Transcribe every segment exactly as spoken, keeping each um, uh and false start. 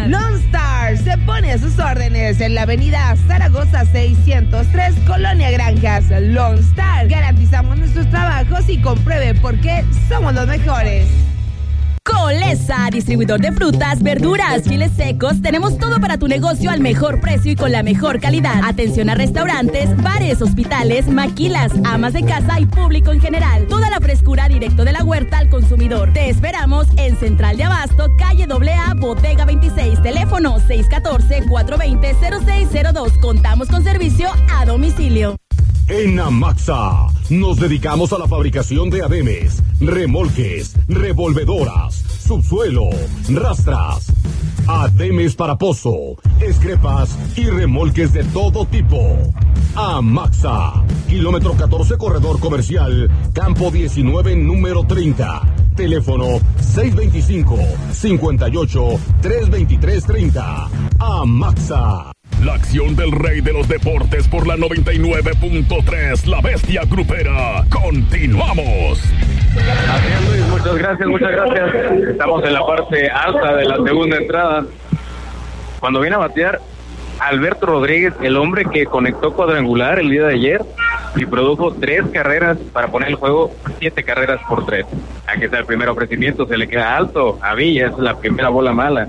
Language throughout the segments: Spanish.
Lone Star se pone a sus órdenes en la avenida Zaragoza seiscientos tres, Colonia Granjas. Lone Star, garantizamos nuestros trabajos y compruebe por qué somos los mejores. Colesa, distribuidor de frutas, verduras, chiles secos. Tenemos todo para tu negocio al mejor precio y con la mejor calidad. Atención a restaurantes, bares, hospitales, maquilas, amas de casa y público en general. Toda la frescura directo de la huerta al consumidor. Te esperamos en Central de Abasto, calle A A, Bodega veintiséis. Teléfono seis uno cuatro, cuatro dos cero, cero seis cero dos. Contamos con servicio a domicilio. En Amaxa nos dedicamos a la fabricación de ademes, remolques, revolvedoras, subsuelo, rastras, ademes para pozo, escrepas y remolques de todo tipo. Amaxa, kilómetro catorce, corredor comercial, campo diecinueve, número treinta. Teléfono seis dos cinco, cinco ocho, tres dos tres tres cero. Amaxa. La acción del rey de los deportes por la noventa y nueve punto tres, La Bestia Grupera. Continuamos. Así es, Luis, muchas gracias, muchas gracias. Estamos en la parte alta de la segunda entrada. Cuando viene a batear Alberto Rodríguez, el hombre que conectó cuadrangular el día de ayer y produjo tres carreras para poner el juego siete carreras por tres. Aquí está el primer ofrecimiento, se le queda alto a Villa, es la primera bola mala.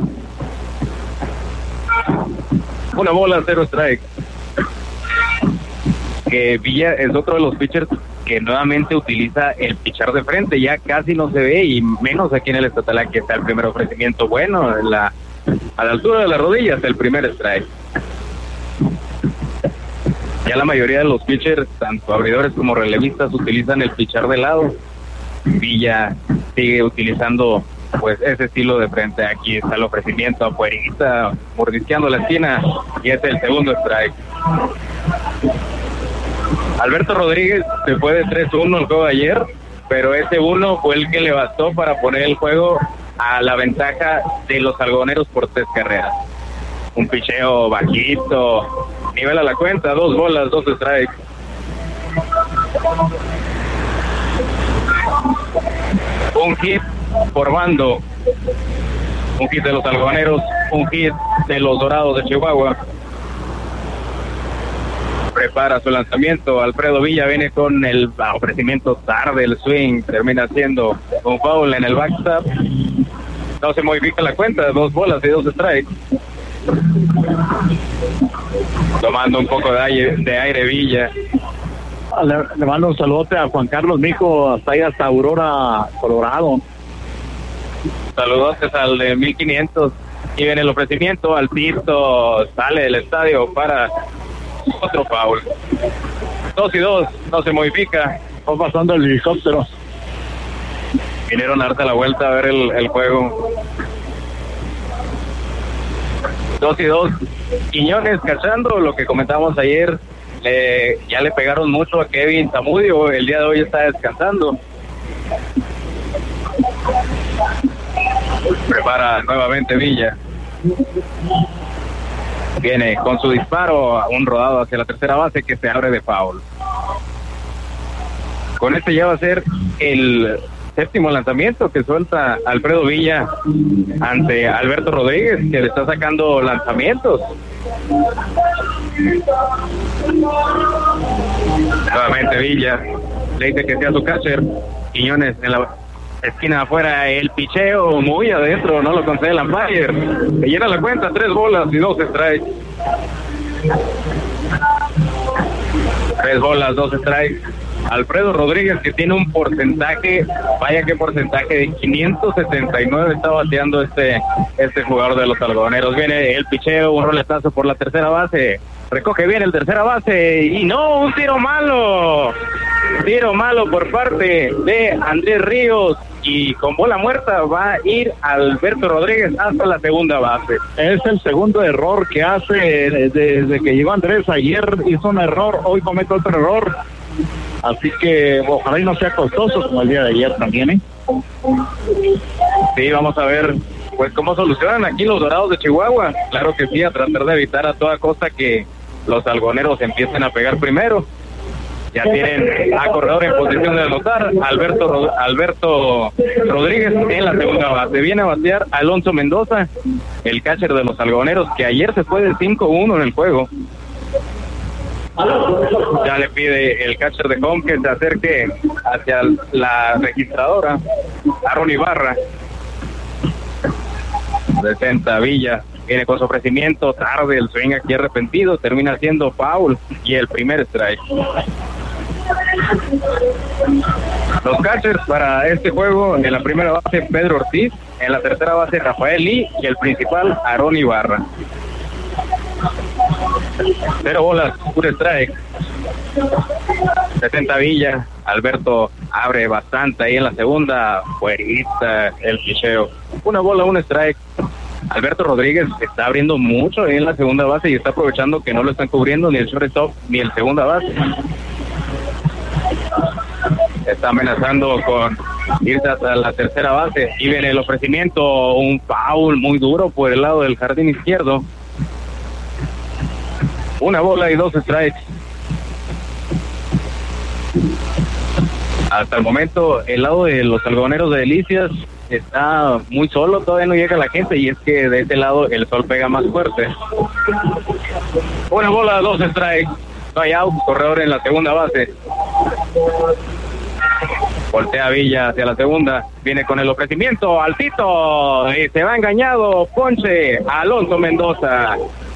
Una bola, cero strike. Que Villa es otro de los pitchers que nuevamente utiliza el pitcher de frente, ya casi no se ve, y menos aquí en el estatal. Aquí está el primer ofrecimiento bueno, en la, a la altura de la rodilla está el primer strike. Ya la mayoría de los pitchers, tanto abridores como relevistas, utilizan el pitcher de lado. Villa sigue utilizando pues ese estilo de frente. Aquí está el ofrecimiento afuerita, mordisqueando la esquina, y es el segundo strike. Alberto Rodríguez se fue de tres uno el juego de ayer, pero ese uno fue el que le bastó para poner el juego a la ventaja de los algodoneros por tres carreras. Un picheo bajito, nivela la cuenta, dos bolas, dos strikes. Un hit por bando, un hit de los algodoneros, un hit de los Dorados de Chihuahua. Prepara su lanzamiento, Alfredo Villa viene con el ofrecimiento tarde, el swing, termina siendo un foul en el backstop. No se modifica la cuenta, dos bolas y dos strikes. Tomando un poco de aire, de aire Villa. Le, le mando un saludote a Juan Carlos Mijo, hasta ahí, hasta Aurora, Colorado. Saludos al de mil quinientos. Y viene el ofrecimiento, Altito sale del estadio para otro foul. Dos y dos, no se modifica. Va pasando el helicóptero. Vinieron a darte la vuelta a ver el, el juego. Dos y dos. Quiñones cachando, lo que comentábamos ayer. Le, ya le pegaron mucho a Kevin Zamudio, el día de hoy está descansando. Prepara nuevamente Villa. Viene con su disparo, un rodado hacia la tercera base que se abre de foul. Con este ya va a ser el séptimo lanzamiento que suelta Alfredo Villa ante Alberto Rodríguez, que le está sacando lanzamientos. Nuevamente Villa le dice que sea su catcher. Quiñones en la esquina afuera, el picheo muy adentro, no lo concede el umpire. Le llena la cuenta, tres bolas y dos strikes. Tres bolas, dos strikes. Alfredo Rodríguez, que tiene un porcentaje, vaya que porcentaje, de quinientos setenta y nueve está bateando este este jugador de los algodoneros. Viene el picheo, un roletazo por la tercera base, recoge bien el tercera base y no, un tiro malo, tiro malo por parte de Andrés Ríos, y con bola muerta va a ir Alberto Rodríguez hasta la segunda base. Es el segundo error que hace desde que llegó Andrés. Ayer hizo un error, hoy comete otro error. Así que ojalá y no sea costoso como el día de ayer también, ¿eh? Sí, vamos a ver pues cómo solucionan aquí los Dorados de Chihuahua. Claro que sí, a tratar de evitar a toda costa que los algoneros empiecen a pegar primero. Ya tienen a corredor en posición de anotar, Alberto, Alberto Rodríguez en la segunda base. Viene a batear Alonso Mendoza, el catcher de los algodoneros, que ayer se fue de cinco uno en el juego. Ya le pide el catcher de home que se acerque hacia la registradora, Aaron Ibarra. Presenta Villa, viene con su ofrecimiento, tarde el swing aquí arrepentido, termina siendo foul y el primer strike. Los catchers para este juego: en la primera base Pedro Ortiz, en la tercera base Rafael Lee y el principal Aaron Ibarra. Cero bolas, un strike. setenta Villa, Alberto abre bastante ahí en la segunda, fuerita el picheo. Una bola, un strike. Alberto Rodríguez está abriendo mucho ahí en la segunda base y está aprovechando que no lo están cubriendo ni el shortstop ni el segunda base. Está amenazando con irse hasta la tercera base y viene el ofrecimiento, un foul muy duro por el lado del jardín izquierdo. Una bola y dos strikes. Hasta el momento el lado de los algodoneros de Delicias está muy solo, todavía no llega la gente, y es que de este lado el sol pega más fuerte. Una bola, dos strikes. No hay out, corredor en la segunda base. Voltea Villa hacia la segunda, viene con el ofrecimiento, altito, y se va engañado, ponche, Alonso Mendoza.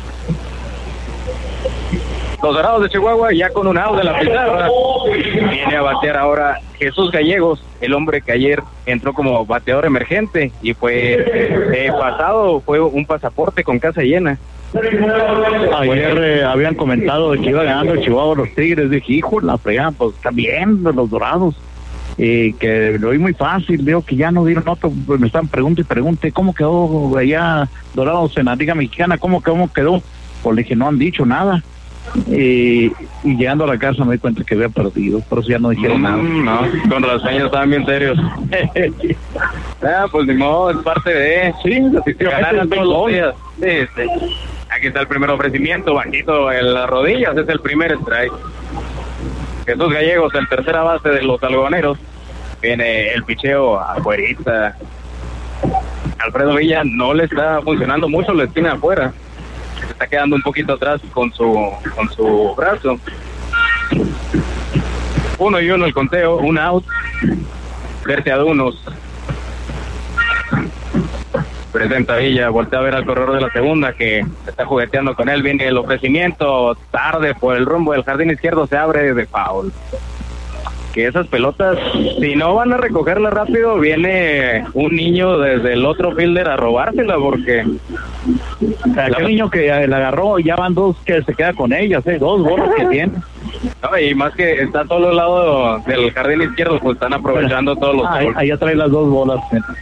Los Dorados de Chihuahua ya con un out de la pizarra. Viene a batear ahora Jesús Gallegos, el hombre que ayer entró como bateador emergente y fue eh, pasado, fue un pasaporte con casa llena. Ayer eh, habían comentado de que iba ganando el Chihuahua los Tigres. Dije, hijo, la fregada, pues está bien los Dorados. Eh, que lo vi muy fácil, veo que ya no dieron otro, pues me están preguntando y pregunte cómo quedó allá Dorados en la Liga Mexicana, cómo, cómo quedó. Pues le dije, no han dicho nada. Eh, y llegando a la casa me di cuenta que había perdido, por eso ya no dijeron nada. Mm, no, con razón estaban bien serios. Ah, pues ni modo, es parte de... Sí, ganan todos los días. Sí, sí. Aquí está el primer ofrecimiento, bajito en las rodillas, es el primer strike. Jesús Gallegos, el tercera base de los algodoneros. Viene el picheo afuerita. Alfredo Villa no le está funcionando mucho, la esquina afuera. Se está quedando un poquito atrás con su con su brazo. Uno y uno el conteo, un out. Verteadunos. Presenta Villa, voltea a ver al corredor de la segunda que está jugueteando con él. Viene el ofrecimiento, tarde por el rumbo del jardín izquierdo, se abre de foul. Que esas pelotas, si no van a recogerla rápido, viene un niño desde el otro fielder a robársela, porque... Aquel niño que la agarró, ya van dos que se queda con ellas, ¿eh? Dos bolas que tiene. No, y más que está solo al lado del jardín izquierdo, pues están aprovechando todos los... Ah, allá trae las dos bolas.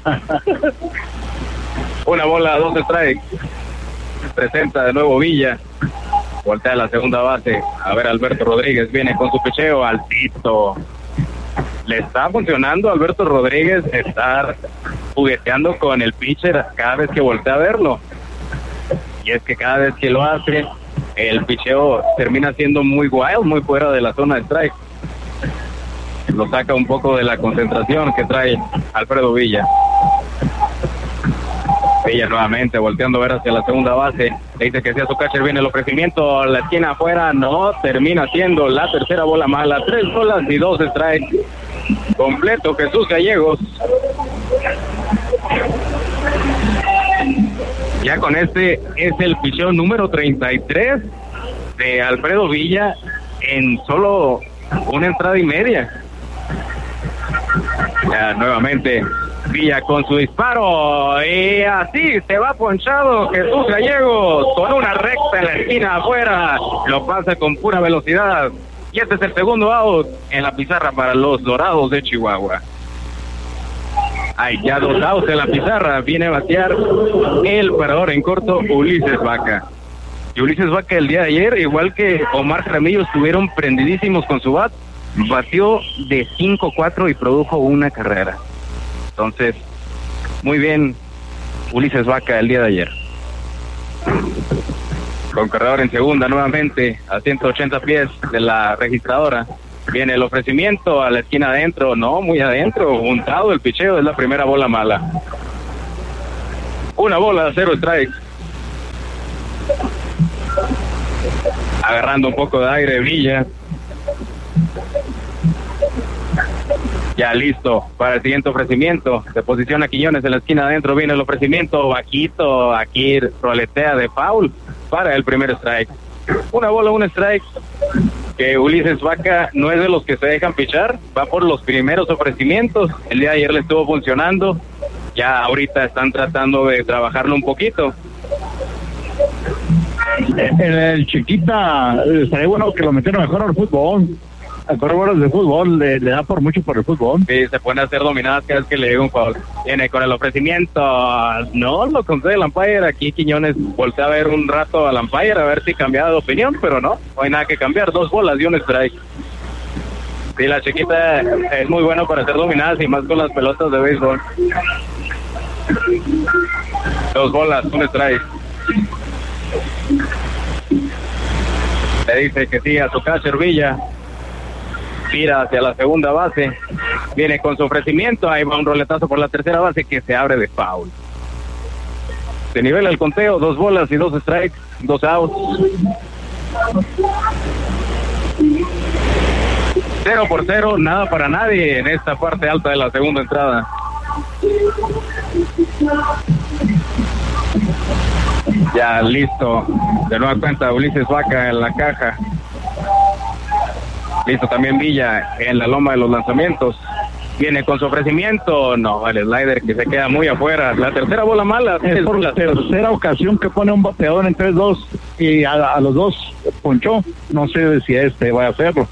Una bola, dos strikes. Presenta de nuevo Villa. Voltea a la segunda base. A ver, Alberto Rodríguez viene con su picheo altito. Le está funcionando a Alberto Rodríguez estar jugueteando con el pitcher cada vez que voltea a verlo. Y es que cada vez que lo hace, el picheo termina siendo muy wild, muy fuera de la zona de strike. Lo saca un poco de la concentración que trae Alfredo Villa. Villa nuevamente volteando a ver hacia la segunda base. Le dice que sea su catcher, viene el ofrecimiento a la esquina afuera, no, termina siendo la tercera bola mala. Tres bolas y dos strikes. Completo Jesús Gallegos. Ya con este es el picheo número treinta y tres de Alfredo Villa en solo una entrada y media. Ya nuevamente Villa con su disparo y así se va ponchado Jesús Gallegos con una recta en la esquina afuera, lo pasa con pura velocidad y este es el segundo out en la pizarra para los Dorados de Chihuahua. Hay ya dos outs en la pizarra, viene a batear el parador en corto Ulises Vaca. Y Ulises Vaca el día de ayer, igual que Omar Jaramillo, estuvieron prendidísimos con su bat, batió de cinco cuatro y produjo una carrera. Entonces, muy bien Ulises Vaca el día de ayer. Con corredor en segunda nuevamente a ciento ochenta pies de la registradora. Viene el ofrecimiento a la esquina adentro, no, muy adentro, juntado el picheo, es la primera bola mala. Una bola, cero strikes. Agarrando un poco de aire, Villa. Ya listo para el siguiente ofrecimiento. Se posiciona Quiñones en la esquina adentro. Viene el ofrecimiento. Bajito. Aquí roletea de foul para el primer strike. Una bola, un strike. Que Ulises Vaca no es de los que se dejan pichar. Va por los primeros ofrecimientos. El día de ayer le estuvo funcionando. Ya ahorita están tratando de trabajarlo un poquito. El, el Chiquita, estaría bueno que lo metieran mejor al fútbol. Al corredor de fútbol le, le da por mucho por el fútbol. Sí, se pueden hacer dominadas cada vez que le llega un foul. Viene con el ofrecimiento, no lo concede el umpire. Aquí Quiñones voltea a ver un rato al umpire a ver si cambia de opinión, pero no, no hay nada que cambiar. Dos bolas y un strike. Sí, la Chiquita es muy bueno para hacer dominadas y más con las pelotas de béisbol. Dos bolas, un strike. Le dice que sí a su catcher Villa. Tira hacia la segunda base. Viene con su ofrecimiento. Ahí va un roletazo por la tercera base que se abre de foul. Se nivela el conteo. Dos bolas y dos strikes. Dos outs. Cero por cero. Nada para nadie en esta parte alta de la segunda entrada. Ya listo. De nueva cuenta Ulises Vaca en la caja. Listo también Villa en la loma de los lanzamientos. Viene con su ofrecimiento. No, el slider que se queda muy afuera. La tercera bola mala. Es por la tercera ocasión que pone un bateador en tres dos y a, a los dos ponchó. No sé si este va a hacerlo.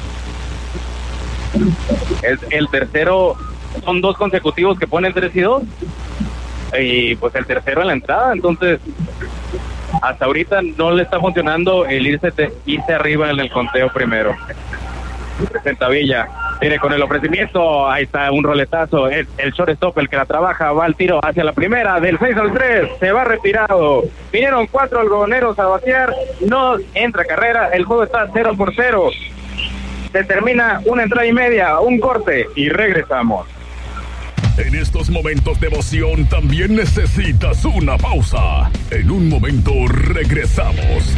Es el tercero. Son dos consecutivos que ponen tres y dos. Y pues el tercero en la entrada. Entonces hasta ahorita no le está funcionando el irse, te, irse arriba en el conteo primero. Presenta Villa, viene con el ofrecimiento, ahí está un roletazo, es el shortstop el que la trabaja, va al tiro hacia la primera, del seis al tres, se va retirado. Vinieron cuatro algodoneros a batear, no entra carrera, el juego está cero por cero. Se termina una entrada y media, un corte y regresamos. En estos momentos de emoción también necesitas una pausa. En un momento regresamos.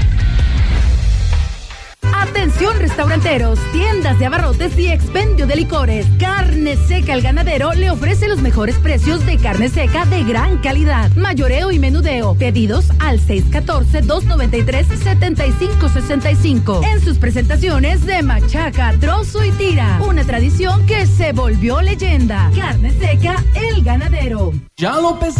Atención restauranteros, tiendas de abarrotes y expendio de licores. Carne Seca El Ganadero le ofrece los mejores precios de carne seca de gran calidad. Mayoreo y menudeo. Pedidos al seis uno cuatro, dos nueve tres, siete cinco seis cinco. En sus presentaciones de machaca, trozo y tira. Una tradición que se volvió leyenda. Carne Seca El Ganadero. Ya lo pensé.